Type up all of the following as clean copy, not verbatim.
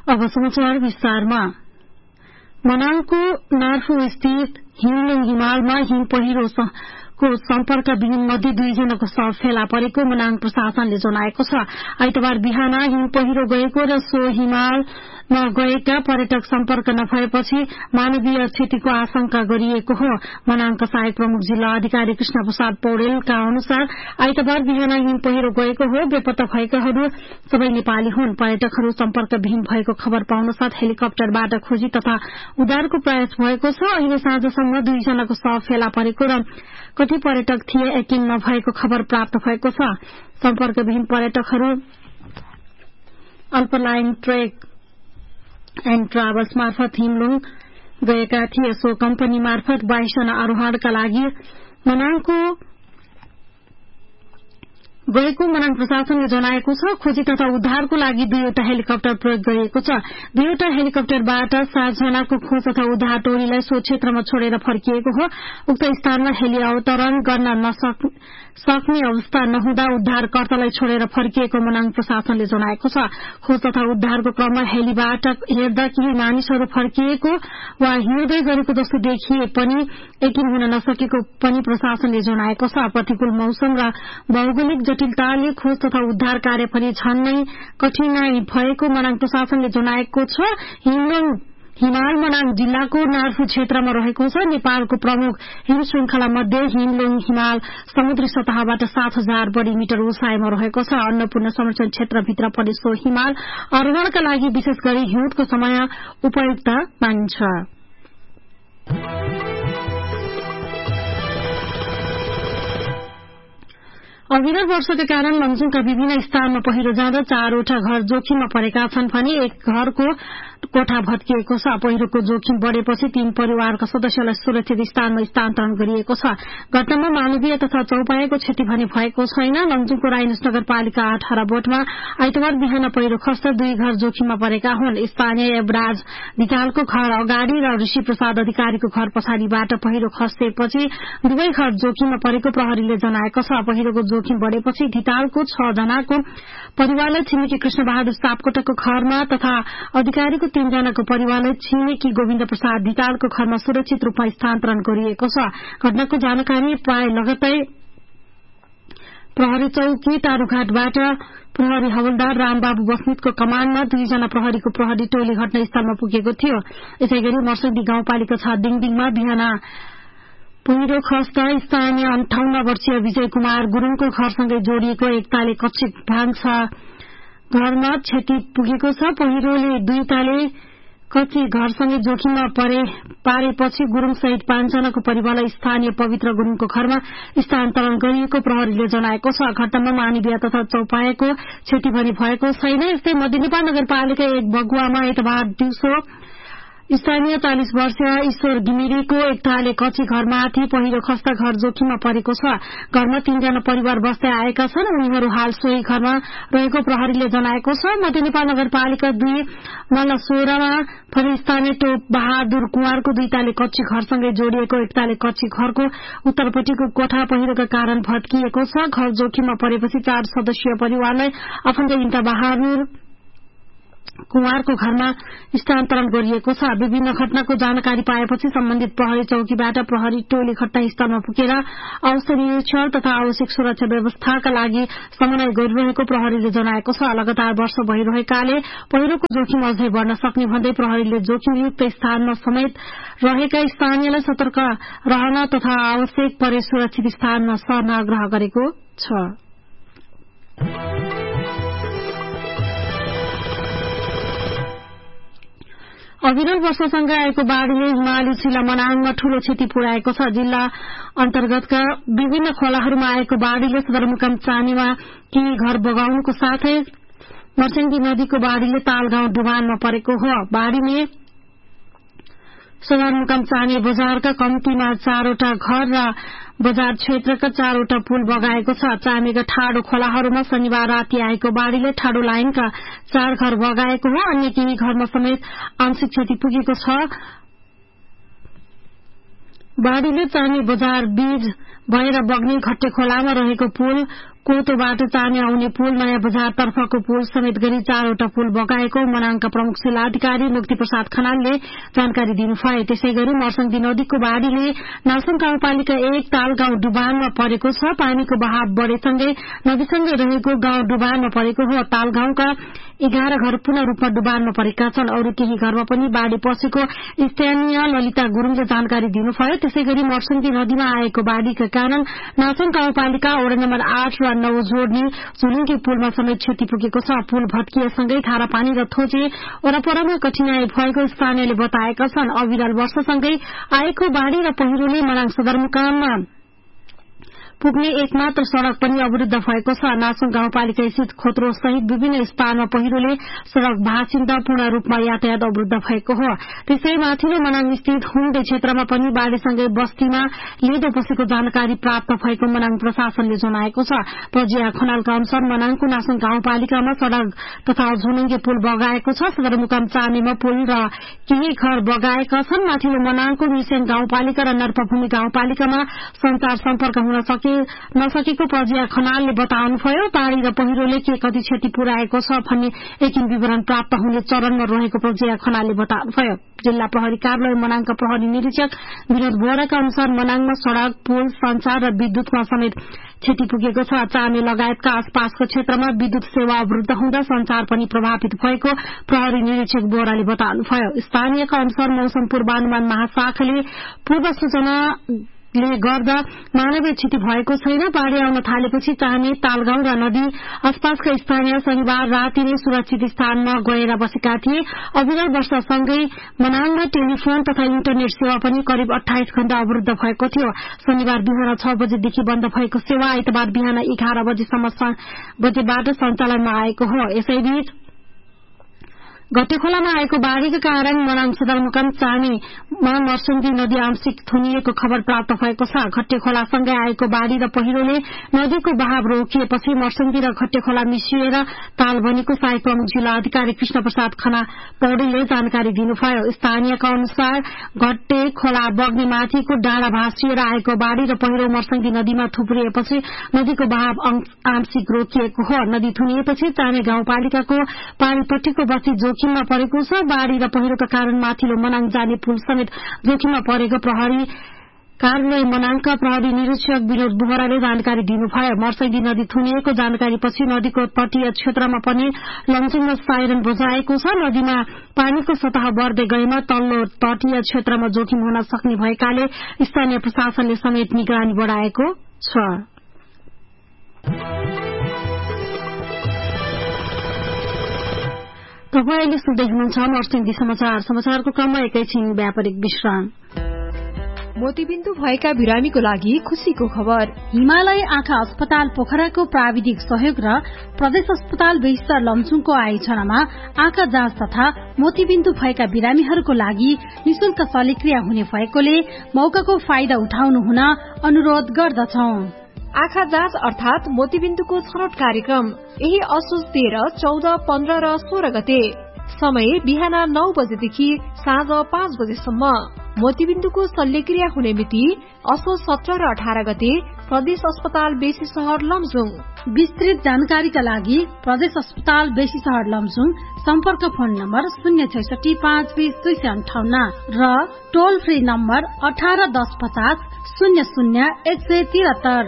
अब समाचार विस्तारमा। मनाङको नार्फु स्थित हिमलुङ हिमालमा हिम पहिरो को सम्पर्कविहीन मध्ये 2 जनाको शव फेला परेको मनाङ प्रशासनले जनाएको छ। आइतबार बिहान हिम पहिरो गएको र सो हिमालमा गएका पर्यटक सम्पर्क नभएपछि मानवीय क्षतिको आशंका गरिएको हो। मनाङका सहायक प्रमुख जिल्ला अधिकारी कृष्ण प्रसाद पौडेलका अनुसार आइतबार बिहान हिम पहिरो गएको हो। बेपत्ता भएकाहरू सबै नेपाली हुन्। पर्यटकहरू सम्पर्कविहीन भएको खबर पाउन साथ हेलिकप्टरबाट खोजी तथा उद्धारको प्रयास भएको छ। अहिले साँझसम्म 2 जनाको शव फेला परेको र कति पर्यटक थिए यकिन नभएको खबर प्राप्त भएको छ। सम्पर्कविहीन पर्यटकहरू अल्पलाइन ट्रेक एण्ड ट्राभल्स मार्फत हिमलुङ गएका थिए। सो कम्पनी मार्फत 22 जना आरोहणका लागि मनाङको गएको मनाङ प्रशासनले जनाएको छ। खोजी तथा उद्धारको लागि 2वटा हेलिकप्टर प्रयोग गरिएको छ। 2वटा हेलिकप्टरबाट 7 जनाको खोज तथा उद्धार टोलीलाई सो क्षेत्रमा छोडेर फर्किएको हो। उक्त स्थानमा हेली अवतरण गर्न सक्ने अवस्था नहुँदा उद्धारकर्तालाई छोडेर फर्किएको मनाङ प्रशासनले जनाएको छ। खोज तथा उद्धारको क्रममा हेलीबाट हेर्दा केही मानिसहरू फर्किएको वा हिँड्दै गरेको जस्तो देखिए पनि यकिन हुन नसकेको पनि प्रशासनले जनाएको छ। प्रतिकूल मौसम र भौगोलिक जटिलताले खोज तथा उद्धार कार्य पनि झन्नै कठिनाई भएको मनाङ प्रशासनले जनाएको छ। हिमाल मनाङ जिल्लाको नार्फु क्षेत्रमा रहेको छ। नेपालको प्रमुख हिम श्रृंखला मध्ये हिमलुङ हिमाल समुद्री सतहबाट 7,000 बढी मिटर उचाइमा रहेको छ। अन्नपूर्ण संरक्षण क्षेत्रभित्र पनि सो हिमाल आरोहणका लागि विशेष गरी हिउँदको समय उपयुक्त मानिन्छ। अविरल वर्षाका कारण लमजुङका विभिन्न स्थानमा पहिरो जाँदा 4वटा घर जोखिममा परेका छन् भने एक घरको कोठा भत्किएको छ। पहिरोको जोखिम बढ़ेपछि 3 परिवारका सदस्यलाई सुरक्षित स्थानमा स्थानान्तरण गरिएको छ। घटनामा मानवीय तथा चौपायाको क्षति भने भएको छैन। लमजुङको राइनस नगरपालिका 18 बोटमा आइतबार बिहान पहिरो खस्दा 2 घर जोखिममा परेका हुन्। स्थानीय एवराज धितालको घर अगाडि र ऋषि प्रसाद अधिकारीको घर पछाडिबाट पहिरो खसेपछि 2 घर जोखिममा परेको प्रहरीले जनाएको छ। पहिरोको जोखिम बढ़ेपछि धितालको 6 जनाको परिवारलाई छिमेकी कृष्ण बहादुर सापकोटाको घरमा तथा अधिकारीको 3 जनाको परिवारलाई छिमेकी गोविन्द प्रसाद धितालको घरमा सुरक्षित रूपमा स्थानान्तरण गरिएको छ। घटनाको जानकारी पाए लगतै प्रहरी चौकी टारूघाटबाट प्रहरी हवलदार रामबाबु बस्नेतको कमानमा 2 जना प्रहरीको प्रहरी टोली घटनास्थलमा पुगेको थियो। यसैगरी मर्सदी गाउँपालिका 6 दिङदिङमा बिहान पहिरो खस्दा स्थानीय 58 वर्षीय विजय कुमार गुरूङको घरसँगै जोडिएको एक ताले कच्ची भान्सा घरमा क्षति पुगेको छ। पहिरोले 2 ताले कच्ची घरसँगै जोखिममा पारेपछि गुरूङ सहित 5 जनाको परिवारलाई स्थानीय पवित्र गुरूङको घरमा स्थानान्तरण गरिएको प्रहरीले जनाएको छ। घटनामा मानवीय तथा चौपायाको क्षति भने भएको छैन। यस्तै मध्यनेपा नगरपालिका 1 बगुवामा आइतबार दिउँसो स्थानीय 40 वर्षीय ईश्वर घिमिरेको एक ताले कच्ची घरमाथि पहिरो खस्दा घर जोखिममा परेको छ। घरमा 3 जना परिवार बस्दै आएका छन्। उनीहरू हाल सोही घरमा रहेको प्रहरीले जनाएको छ। मध्यनेपा नगरपालिका 2 मल्ल 16 मा पनि स्थानीय टोप बहादुर कुमारको 2 ताले कच्ची घरसँगै जोडिएको एक ताले कच्ची घरको उत्तरपट्टिको कोठा पहिरोका कारण भत्किएको छ। घर जोखिममा परेपछि 4 सदस्यीय परिवारलाई आफन्त इन्टा बहादुर कुमारको घरमा स्थानान्तरण गरिएको छ। विभिन्न घटनाको जानकारी पाएपछि सम्बन्धित प्रहरी चौकीबाट प्रहरी टोली घटनास्थलमा पुगेर अवस्था निरीक्षण तथा आवश्यक सुरक्षा व्यवस्थाका लागि समन्वय गरिरहेको प्रहरीले जनाएको छ। लगातार वर्षा भइरहेकाले पहिरोको जोखिम अझै बढ्न सक्ने भन्दै प्रहरीले जोखिमयुक्त स्थानमा समेत रहेका स्थानीयलाई सतर्क रहन तथा आवश्यक परे सुरक्षित स्थानमा सर्न आग्रह गरेको छ। अविरल वर्षासँगै आएको बाढ़ीले हिमाली जिल्ला मनाङमा ठूलो क्षति पुर्याएको छ। जिल्ला अन्तर्गतका विभिन्न खोलाहरूमा आएको बाढ़ीले सदरमुकाम चानीमा केही घर बगाउनुको साथै मर्स्याङ्गी नदीको बाढ़ीले तालगाउँ डुबानमा परेको हो। बाढ़ीले सदरमुकाम चानी बजारका कम्तीमा 4वटा घर र बजार क्षेत्रका 4वटा पुल बगाएको छ। चामीका ठाडो खोलाहरूमा शनिबार राति आएको बाढ़ीले ठाडो लाइनका 4 घर बगाएको हो। अन्य केही घरमा समेत आंशिक क्षति पुगेको छ। बाढीले चाने बजार बीज भएर बग्ने घट्टे खोलामा रहेको पुल कोतोबाट चाने आउने पुल नयाँ बजार तर्फको पुल समेत गरी 4वटा पुल बगाएको मनाङका प्रमुख जिल्लाधिकारी मुक्ति प्रसाद खनालले जानकारी दिनुभयो। त्यसैगरी मर्सङ्गी नदीको बाढ़ीले नासङ गाउँपालिका 1 ताल गाउँ डुबानमा परेको छ। पानीको बहाव बढेसँगै नदीसँगै रहेको गाउँ डुबानमा परेको हो। ताल गाउँका 11 घर पूर्ण रूपमा डुबानमा परेका छन्। अरू केही घरमा पनि बाढ़ी पसेको स्थानीय ललिता गुरुङले जानकारी दिनुभयो। त्यसैगरी मर्सङ्गी नदीमा आएको बाढ़ीका कारण नासङ गाउँपालिका वडा नम्बर 8 र 9 जोड्ने झुलुङ्गे पुलमा समेत क्षति पुगेको छ। पुल भत्किएसँगै खारा पानी र थोचे वरपरमा कठिनाई भएको स्थानीयले बताएका छन्। अविरल वर्षसँगै आएको बाढ़ी र पहिरोले मनाङ सदरमुकाममा पुग्ने एकमात्र सड़क पनि अवरुद्ध भएको छ। नासङ गाउँपालिका स्थित खोत्रो सहित विभिन्न स्थानमा पहिरोले सड़क भाँचिँदा पूर्ण रूपमा यातायात अवरुद्ध भएको हो। त्यसै माथिल्लो मनाङ स्थित हुम्डे क्षेत्रमा पनि बाढ़ीसँगै बस्तीमा लेदो पसेको जानकारी प्राप्त भएको मनाङ प्रशासनले जनाएको छ। प्रज्ञा खनालका अनुसार मनाङको नासङ गाउँपालिकामा सड़क तथा झुलुङ्गे पुल बगाएको छ। सदरमुकाम चानेमा पुल र केही घर बगाएका छन्। माथिल्लो मनाङको मिसेङ गाउँपालिका र नर्पभूमि गाउँपालिकामा संचार सम्पर्क हुन नसकेको प्रज्ञा खनालले बताउनुभयो। बाढ़ी र पहिरोले के कति क्षति पुर्याएको छ भन्ने एकिन विवरण प्राप्त हुने चरणमा रहेको प्रज्ञा खनालले बताउनुभयो। जिल्ला प्रहरी कार्यालय मनाङका प्रहरी निरीक्षक विनोद बोराका अनुसार मनाङमा सड़क पुल संचार र विद्युतमा समेत क्षति पुगेको छ। चाने लगायतका आसपासको क्षेत्रमा विद्युत सेवा अवरुद्ध हुँदा संचार पनि प्रभावित भएको प्रहरी निरीक्षक बोराले बताउनुभयो। स्थानीयका अनुसार मौसम पूर्वानुमान महाशाखाले पूर्व सूचना ले गर्दा मानवीय क्षति भएको छैन। बाढ़ी आउन थालेपछि चाने तालगाउँ र नदी आसपासका स्थानीय शनिबार राति नै सुरक्षित स्थानमा गएर बसेका थिए। अविरल वर्षासँगै मनाङमा टेलिफोन तथा इन्टरनेट सेवा पनि करिब 28 घण्टा अवरुद्ध भएको थियो। शनिबार बिहान 6 बजेदेखि बन्द भएको सेवा आइतबार बिहान 11 बजेबाट सञ्चालनमा आएको हो। यसैबीच गट्टेखोलामा आएको बाढ़ीका कारण मनाङ सदरमुकाम चानेमा मर्सङ्गी नदी आंशिक थुनिएको खबर प्राप्त भएको छ। गट्टेखोलासँगै आएको बाढ़ी र पहिरोले नदीको बहाव रोकिएपछि मर्सङ्गी र गट्टेखोला मिसिएर ताल बनेको सहायक प्रमुख जिल्ला अधिकारी कृष्ण प्रसाद खना पौडेलले जानकारी दिनुभयो। स्थानीयका अनुसार गट्टेखोला बग्ने माथिको डाँडा भाँसिएर आएको बाढ़ी र पहिरो मर्सङ्गी नदीमा थुप्रिएपछि नदीको बहाव आंशिक रोकिएको हो। नदी थुनिएपछि चाने गाउँपालिकाको पारीपट्टिको बस्ती जोखिममा परेको छ। बाढ़ी र पहिरोका कारण माथिल्लो मनाङ जाने पुल समेत जोखिममा परेको प्रहरी कार्यालय मनाङका प्रहरी निरीक्षक विनोद बोहराले जानकारी दिनुभयो। मर्सङ्गी नदी थुनिएको जानकारीपछि नदीको तटीय क्षेत्रमा पनि लमजुङमा साइरन बजाएको छ। नदीमा पानीको सतह बढ्दै गएमा तल्लो तटीय क्षेत्रमा जोखिम हुन सक्ने भएकाले स्थानीय प्रशासनले समेत निगरानी बढाएको छ। तपाईले सुन्दै हुनुहुन्छ मर्सिङ्गी समाचार। समाचारको क्रममा एकैछिन व्यापारिक विश्राम। मोतीबिन्दु भएका बिरामीको लागि खुशीको खबर। हिमालय आँखा अस्पताल पोखराको प्राविधिक सहयोग र प्रदेश अस्पताल बेस्तर लमजुङको आयोजनामा आँखा जाँच तथा मोतीबिन्दु भएका बिरामीहरूको लागि निशुल्क शल्यक्रिया हुने भएकोले मौकाको फाइदा उठाउनु हुन अनुरोध गर्दछौं। आँखा जाँच अर्थात मोतीबिन्दुको छनौट कार्यक्रम यही असोज 13, 14, 15 र 16 गते। समय बिहान 9 बजेदेखि साँझ 5 बजेसम्म। मोतीबिन्दुको शल्यक्रिया हुने मिति असोज 17 र 18 गते प्रदेश अस्पताल बेसी शहर लमजुङ। विस्तृत जानकारीका लागि प्रदेश अस्पताल बेसी शहर लमजुङ सम्पर्क फोन नम्बर 066 520 258 र टोल फ्री नम्बर 18 10 50 00 173।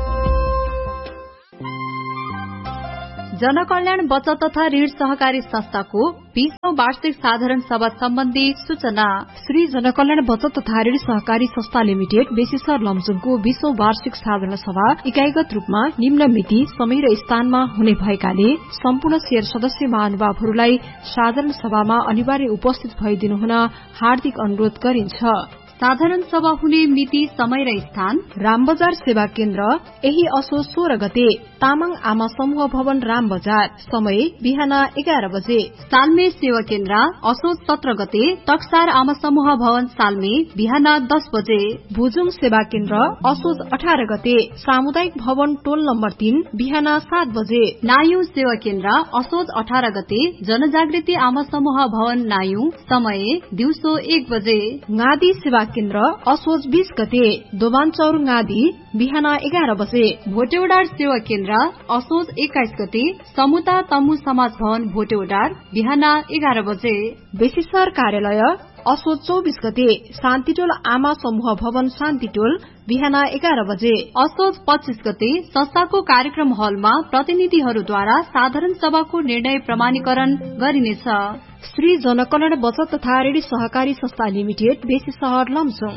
जनकल्याण बचत तथा ऋण सहकारी संस्थाको 20औं वार्षिक साधारण सभा सम्बन्धी सूचना। श्री जनकल्याण बचत तथा ऋण सहकारी संस्था लिमिटेड बेसीसर लमजुङको 20औं वार्षिक साधारण सभा इकाइगत रूपमा निम्न मिति, समय र स्थानमा हुने भएकाले सम्पूर्ण शेयर सदस्य महानुभावहरूलाई साधारण सभामा अनिवार्य उपस्थित भइदिनु हुन हार्दिक अनुरोध गरिन्छ। साधारण सभा हुने मिति, समय र स्थान रामबजार सेवा केन्द्र यही असोज 16 गते तामाङ आमा समूह भवन रामबजार। समय बिहान 11 बजे। सालमे सेवा केन्द्र असोज 17 गते टक्सार आमा समूह भवन सालमे बिहान 10 बजे। भुजुङ सेवा केन्द्र असोज 18 गते सामुदायिक भवन टोल नम्बर 3 बिहान 7 बजे। नायु सेवा केन्द्र असोज 18 गते जनजागृति आमा समूह भवन नायु। समय दिउँसो 1 बजे। गादी सेवा केन्द्र असोज 20 गते दोभानचौर गादी बिहान 11 बजे। भोटेउडार सेवा केन्द्र असोज 21 गते समुता तमु समाज भवन भोटेउडार बिहान 11 बजे। बेसीसर कार्यालय असोज 24 गते शान्तिटोल आमा समूह भवन शान्तिटोल बिहान 11 बजे। असोज 25 गते संस्थाको कार्यक्रम हलमा प्रतिनिधिहरूद्वारा साधारण सभाको निर्णय प्रमाणीकरण गरिनेछ। श्री जनकल्याण बचत तथा ऋण सहकारी संस्था लिमिटेड बेसीसहर लमजुङ।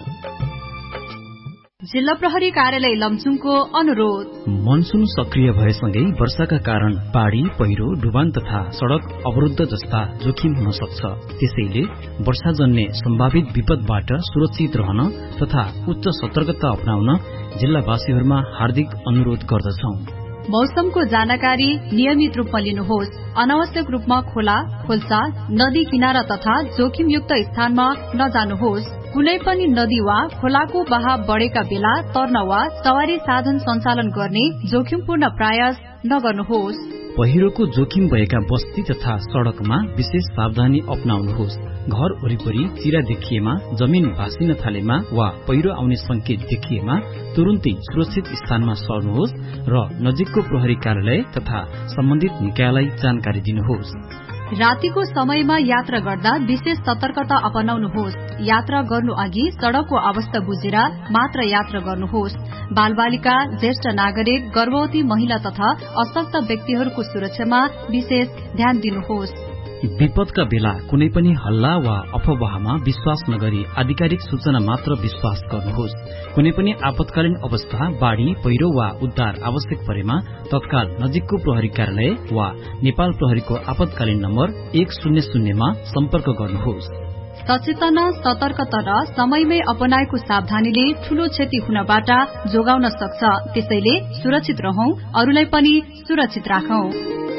जिल्ला प्रहरी कार्यालय लमजुङको अनुरोध। मनसून सक्रिय भएसँगै वर्षाका कारण बाढ़ी पहिरो डुबान तथा सड़क अवरुद्ध जस्ता जोखिम हुन सक्छ। त्यसैले वर्षाजन्य सम्भावित विपदबाट सुरक्षित रहन तथा उच्च सतर्कता अपनाउन जिल्लावासीहरूमा हार्दिक अनुरोध गर्दछौं। मौसमको जानकारी नियमित रूपमा लिनुहोस्। अनावश्यक रूपमा खोला खोल्सा नदी किनारा तथा जोखिमयुक्त स्थानमा नजानुहोस्। कुनै पनि नदी वा खोलाको बहाव बढ़ेका बेला तर्न वा सवारी साधन सञ्चालन गर्ने जोखिमपूर्ण प्रयास नगर्नुहोस्। पहिरोको जोखिम भएका बस्ती तथा सड़कमा विशेष सावधानी अपनाउनुहोस्। घर वरिपरि चिरा देखिएमा, जमिन भासिन थालेमा वा पहिरो आउने संकेत देखिएमा तुरुन्तै सुरक्षित स्थानमा सर्नुहोस् र नजिकको प्रहरी कार्यालय तथा सम्बन्धित निकायलाई जानकारी दिनुहोस्। रातिको समयमा यात्रा गर्दा विशेष सतर्कता अपनाउनुहोस्। यात्रा गर्नु अघि सड़कको अवस्था बुझेर मात्र यात्रा गर्नुहोस्। बालबालिका, ज्येष्ठ नागरिक, गर्भवती महिला तथा अशक्त व्यक्तिहरूको सुरक्षामा विशेष ध्यान दिनुहोस्। विपदका बेला कुनै पनि हल्ला वा अफवाहमा विश्वास नगरी आधिकारिक सूचना मात्र विश्वास गर्नुहोस्। कुनै पनि आपतकालीन अवस्था, बाढ़ी पहिरो वा उद्धार आवश्यक परेमा तत्काल नजिकको प्रहरी कार्यालय वा नेपाल प्रहरीको आपतकालीन नम्बर 100 मा सम्पर्क गर्नुहोस्। सचेतना, सतर्कता र समयमै अपनाएको सावधानीले ठूलो क्षति हुनबाट जोगाउन सक्छ। त्यसैले सुरक्षित रहौं, अरूलाई पनि सुरक्षित राखौं।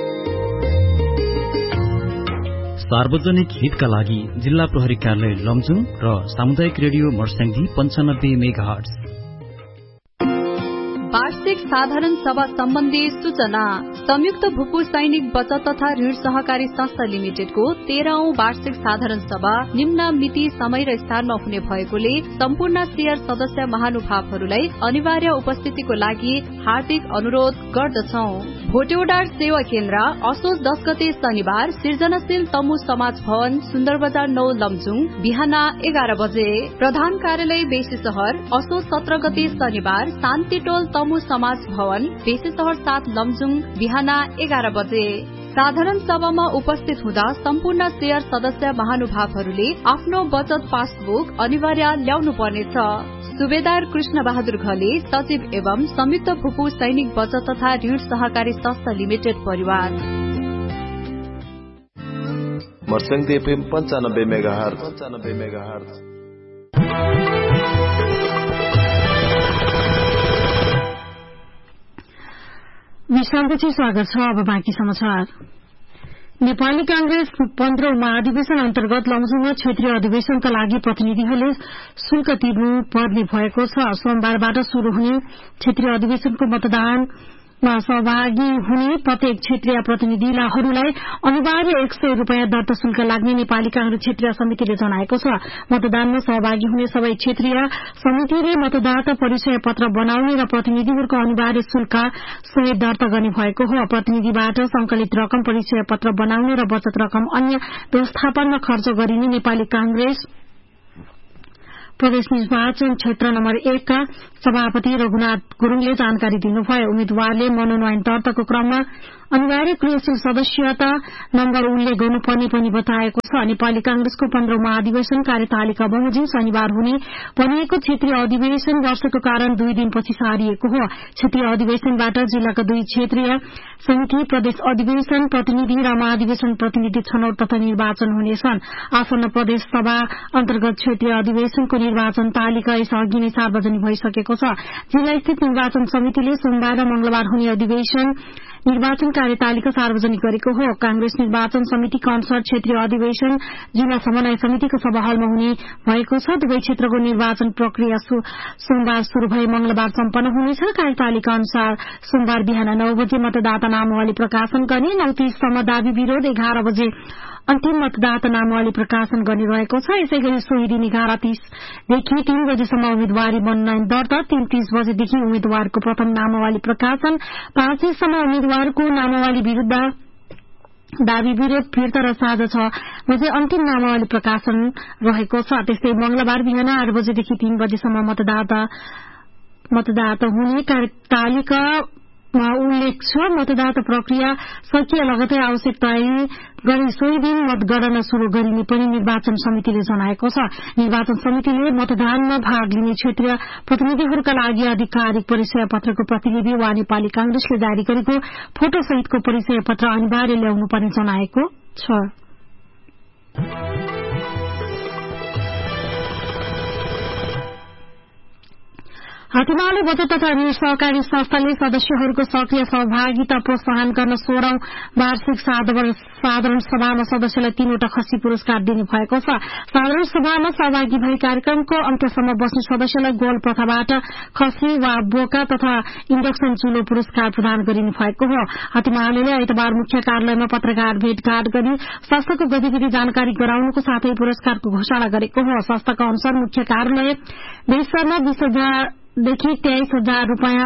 सार्वजनिक हितका लागि जिल्ला प्रहरी कार्यालय लमजुङ र सामुदायिक रेडियो मर्स्याङदी 95 मेगाहर्ट्ज। वार्षिक साधारण सभा सम्बन्धी सूचना। संयुक्त भूपू सैनिक बचत तथा ऋण सहकारी संस्था लिमिटेडको 13औं वार्षिक साधारण सभा निम्न मिति, समय र स्थानमा हुने भएकोले सम्पूर्ण शेयर सदस्य महानुभावहरूलाई अनिवार्य उपस्थितिको लागि हार्दिक अनुरोध गर्दछौं। भोटेउडार सेवा केन्द्र असोज 10 गते शनिबार सृजनशील तमु समाज भवन सुन्दर बजार 9 लमजुङ बिहान 11 बजे। प्रधान कार्यालय बेसीसहर असोज 17 गते शनिबार शान्तिटोल तमु समाज भवन बेसीसहर 7 लमजुङ बिहान 11 बजे। साधारण सभामा उपस्थित हुँदा सम्पूर्ण शेयर सदस्य महानुभावहरूले आफ्नो बचत पासबुक अनिवार्य ल्याउनु पर्नेछ। सुबेदार कृष्ण बहादुर घले, सचिव एवं संयुक्त भूपू सैनिक बचत तथा ऋण सहकारी संस्था लिमिटेड परिवार। Marsyangdi FM 95 megahertz. विश्रामपछि स्वागत छ। अब बाँकी समाचार। नेपाली कांग्रेस 15औं महाधिवेशन अन्तर्गत लमजुङमा क्षेत्रीय अधिवेशनका लागि प्रतिनिधिहरूले शुल्क तिर्नु पर्ने भएको छ। सोमबारबाट शुरू हुने क्षेत्रीय अधिवेशनको मतदानमा सहभागी हुने प्रत्येक क्षेत्रीय प्रतिनिधिहरूलाई अनिवार्य 100 रूपियाँ दर्ता शुल्क लाग्ने नेपाली कांग्रेस क्षेत्रीय समितिले जनाएको छ। मतदानमा सहभागी हुने सबै क्षेत्रीय समितिले मतदाता परिचय पत्र बनाउने र प्रतिनिधिहरूको अनिवार्य शुल्क सहित दर्ता गर्ने भएको हो। प्रतिनिधिबाट संकलित रकम परिचय पत्र बनाउने र बचत रकम अन्य व्यवस्थापनमा खर्च गरिने नेपाली कांग्रेस प्रदेश निर्वाचन क्षेत्र नम्बर 1 का सभापति रघुनाथ गुरूङले जानकारी दिनुभयो। उम्मेद्वारले मनोनयन दर्ताको क्रममा अनिवार्य क्रियाशील सदस्यता नम्बर उल्लेख गर्नुपर्ने पनि बताएको छ। नेपाली कांग्रेसको 15औं महाधिवेशन कार्यतालिका बमोजिम शनिबार हुने भनिएको क्षेत्रीय अधिवेशन वर्षको कारण 2 दिनपछि सारिएको हो। क्षेत्रीय अधिवेशनबाट जिल्लाका 2 क्षेत्रीय समिति, प्रदेश अधिवेशन प्रतिनिधि र महाधिवेशन प्रतिनिधि छनौट तथा निर्वाचन हुनेछन्। आसन्न प्रदेश सभा अन्तर्गत क्षेत्रीय अधिवेशनको निर्वाचन तालिका यसअघि नै सार्वजनिक भइसकेको छ। जिल्ला स्थित निर्वाचन समितिले सोमबार र मंगलबार हुने अधिवेशन निर्वाचन कार्यतालिका सार्वजनिक गरेको हो। कांग्रेस निर्वाचन समितिको अनुसार क्षेत्रीय अधिवेशन जिल्ला समन्वय समितिको सभा हलमा हुने भएको छ। दुवै क्षेत्रको निर्वाचन प्रक्रिया सोमबार शुरू भई मंगलबार सम्पन्न हुनेछ। कार्यतालिका अनुसार सोमबार बिहान 9 बजे मतदाता नामावली प्रकाशन गर्ने, 9:30 सम्म दावी विरोध, 11 बजे अन्तिम मतदाता नामावली प्रकाशन गर्ने रहेको छ। यसै गरी सोही दिन 11:30 देखि 3 बजेसम्म उम्मेद्वारी मनोनयन दर्ता, 3:30 बजेदेखि उम्मेद्वारको प्रथम नामावली प्रकाशन, 5 बजेसम्म उम्मेद्वारको नामावली विरूद्ध दावी विरोध फिर्ता र साँझ 6 बजे अन्तिम नामावली प्रकाशन रहेको छ। त्यस्तै मंगलबार बिहान 8 बजेदेखि 3 बजेसम्म मतदाता हुने तालिकामा उल्लेख छ। मतदाता प्रक्रिया सकिए लगतै आवश्यक तयारी गरी सोही दिन मतगणना शुरू गरिने पनि निर्वाचन समितिले जनाएको छ। निर्वाचन समितिले मतदानमा भाग लिने क्षेत्रीय प्रतिनिधिहरूका लागि आधिकारिक परिचय पत्रको प्रतिलिपि वा नेपाली कांग्रेसले जारी गरेको फोटो सहितको परिचय पत्र अनिवार्य ल्याउनुपर्ने जनाएको छ। हातेमालो बचत तथा ऋण सहकारी संस्थाले सदस्यहरूको सक्रिय सहभागिता प्रोत्साहन गर्न 16औं वार्षिक साधारण सभामा सदस्यलाई 3वटा खसी पुरस्कार दिने भएको छ। साधारण सभामा सहभागी भई कार्यक्रमको अन्त्यसम्म बस्ने सदस्यलाई गोल प्रथाबाट खसी वा बोका तथा इन्डक्सन चुलो पुरस्कार प्रदान गरिने भएको हो। हातेमालोले आइतबार मुख्य कार्यालयमा पत्रकार भेटघाट गरी संस्थाको गतिविधि जानकारी गराउनुको साथै पुरस्कारको घोषणा गरेको हो। संस्थाका अनुसार मुख्य कार्यालय देशभरमा 20,000 देखि 23,000 रूपियाँ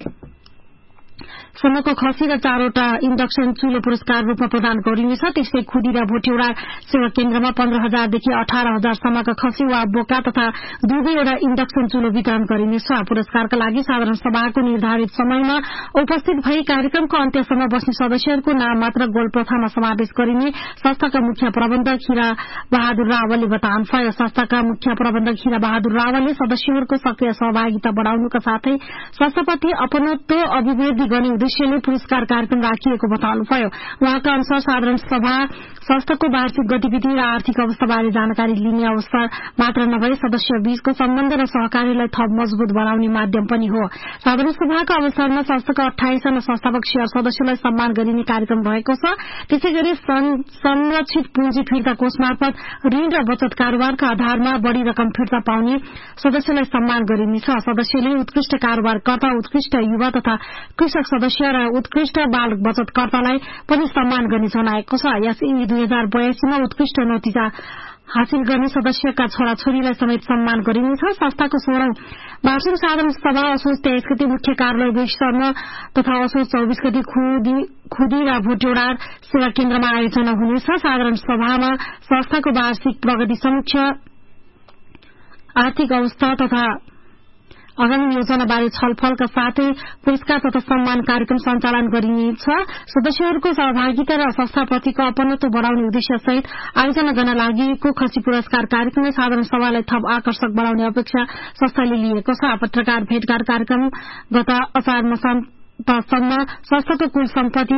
सम्मको खसी र 4वटा इन्डक्सन चुलो पुरस्कार रूपमा प्रदान गरिनेछ। त्यस्तै खुदी र भोटेउडा सेवा केन्द्रमा 15,000 देखि 18,000 सम्मका खसी वा बोका तथा 2वटा इन्डक्सन चुलो वितरण गरिनेछ। पुरस्कारका लागि साधारण सभाको निर्धारित समयमा उपस्थित भई कार्यक्रमको अन्त्यसम्म बस्ने सदस्यहरूको नाम मात्र गोल प्रथामा समावेश गरिने संस्थाका मुख्य प्रबन्धक हीरा बहादुर रावलले बताउनुभयो। संस्थाका मुख्य प्रबन्धक हीरा बहादुर रावलले सदस्यहरूको सक्रिय सहभागिता बढ़ाउनुका साथै संस्थाप्रति अपनत्व अभिवृद्धि गर्ने उद्देश्यले पुरस्कार कार्यक्रम राखिएको बताउनुभयो। उहाँका अनुसार साधारण सभा संस्थाको वार्षिक गतिविधि र आर्थिक अवस्थाबारे जानकारी लिने अवसर मात्र नभई सदस्य बीचको सम्बन्ध र सहकारीलाई थप मजबूत बनाउने माध्यम पनि हो। साधारण सभाका अवसरमा संस्थाका 28 जना संस्थापक शेयर सदस्यलाई सम्मान गरिने कार्यक्रम रहेको छ। त्यसैगरी संरक्षित पुँजी फिर्ता कोष मार्फत ऋण र बचत कारोबारका आधारमा बढ़ी रकम फिर्ता पाउने सदस्यलाई सम्मान गरिनेछ। सदस्यले उत्कृष्ट कारोबारकर्ता, उत्कृष्ट युवा तथा कृषक सदस्य र उत्कृष्ट बाल बचतकर्तालाई पनि सम्मान गर्ने जनाएको छ। यस 2082 मा उत्कृष्ट नतिजा हासिल गर्ने सदस्यका छोराछोरीलाई समेत सम्मान गरिनेछ। संस्थाको 16औं वार्षिक साधारण सभा असोज 23 गते मुख्य कार्यालय बेसरमा तथा असोज 24 गते खुदी र भोटेउडा सेवा केन्द्रमा आयोजना हुनेछ। साधारण सभामा संस्थाको वार्षिक प्रगति समीक्षा, आर्थिक अवस्था तथा आगामी योजनाबारे छलफलका साथै पुरस्कार तथा सम्मान कार्यक्रम सञ्चालन गरिनेछ। सदस्यहरूको सहभागिता र संस्थाप्रतिको अपनत्व बढ़ाउने उद्देश्यसहित आयोजना गर्न लागि खसी पुरस्कार कार्यक्रमले साधारण सभालाई थप आकर्षक बनाउने अपेक्षा संस्थाले लिएको छ। पत्रकार भेटघाट कार्यक्रम गत असार मसान्तसम्म संस्थाको कुल सम्पत्ति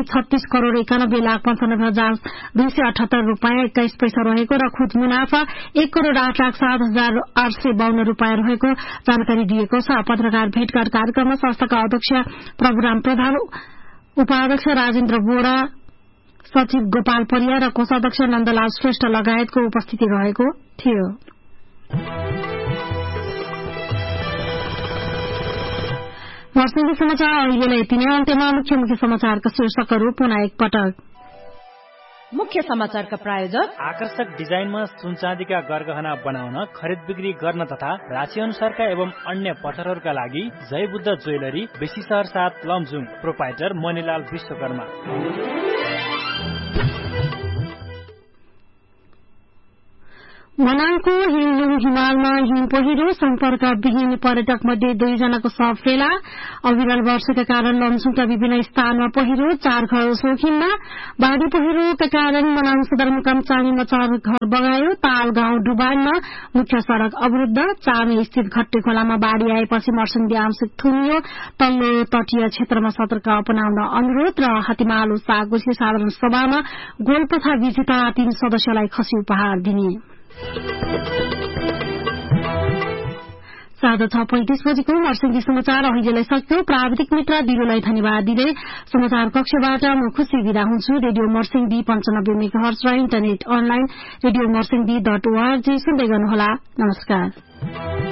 36,91,95,278 रूपियाँ 21 पैसा रहेको र खुद मुनाफा 1,08,07,852 रूपियाँ रहेको जानकारी दिएको छ। पत्रकार भेटघाट कार्यक्रममा संस्थाका अध्यक्ष प्रभुराम प्रधान, उपाध्यक्ष राजेन्द्र बोरा, सचिव गोपाल परिया र कोषाध्यक्ष नन्दलाल श्रेष्ठ लगायतको उपस्थिति रहेको थियो। वर्षेनी समाचार अहिलेलाई यति नै। अन्त्यमा मुख्य समाचारका शीर्षकहरू पुनः एकपटक। मुख्य समाचारका प्रायोजक आकर्षक डिजाइनमा सुनचाँदीका गरगहना बनाउन, खरिद बिक्री गर्न तथा राशि अनुसारका एवं अन्य पत्थरहरूका लागि जय बुद्ध ज्वेलरी, बेसी शहर 7 लमजुङ, प्रोपाइटर मणिलाल विश्वकर्मा। मनाङको हिमलुङ हिमालमा हिम पहिरो, सम्पर्क विहीन पर्यटक मध्ये 2 जनाको शव फेला। अविरल वर्षाका कारण लमजुङका विभिन्न स्थानमा पहिरो, 4 घर जोखिममा। बाढ़ी पहिरोका कारण मनाङ सदरमुकाम चामीमा 4 घर बगायो। ताल गाउँ डुबानमा मुख्य सड़क अवरुद्ध। चामी स्थित घट्टे खोलामा बाढ़ी आएपछि मर्सङ्गी आंशिक थुनियो। तल्लो तटीय क्षेत्रमा सतर्क अपनाउन अनुरोध। र हातेमालो सागोसले साधारण सभामा गोलप्रथा विजेता 3 सदस्यलाई खसी उपहार दिने। साँझ 6:35 बजेको मर्सङ्गी समाचार अहिलेलाई सक्यो। प्राविधिक मित्र दिलोलाई धन्यवाद दिँदै समाचार कक्षबाट म खुशी विदा हुन्छु। रेडियो मर्सिङदी 95 मेगाहर्ज र इन्टरनेट अनलाइन रेडियो मर्सिङदी.org सुन्दै गर्नुहोला। नमस्कार।